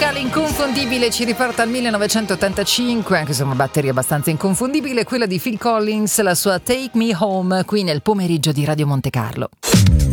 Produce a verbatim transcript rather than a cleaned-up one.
musicale inconfondibile ci riporta al millenovecentottantacinque, anche se una batteria abbastanza inconfondibile, quella di Phil Collins, la sua Take Me Home, qui nel pomeriggio di Radio Monte Carlo.